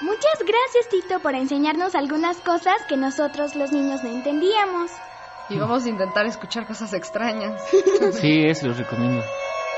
Muchas gracias, Tito, por enseñarnos algunas cosas que nosotros los niños no entendíamos. Y vamos a intentar escuchar cosas extrañas. Sí, eso lo recomiendo.